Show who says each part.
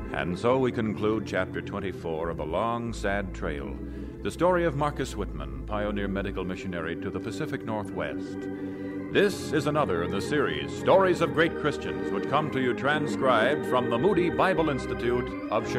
Speaker 1: And so we conclude Chapter 24 of A Long, Sad Trail, the story of Marcus Whitman, pioneer medical missionary to the Pacific Northwest. This is another in the series, Stories of Great Christians, which come to you transcribed from the Moody Bible Institute of Chicago.